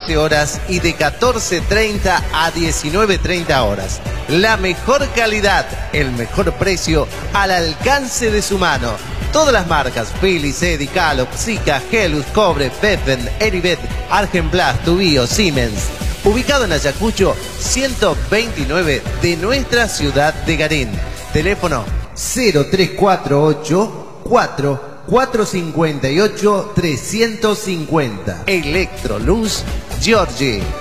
20 horas y de 14:30 a 19:30 horas. La mejor calidad, el mejor precio al alcance de su mano. Todas las marcas: Philips, Eddy, Calop, Sika, Helus, Cobre, Beffen, Eribet, Argenplas, Tubío, Siemens. Ubicado en Ayacucho 129 de nuestra ciudad de Garín. Teléfono 0348 458 350. Electroluz Giorgi.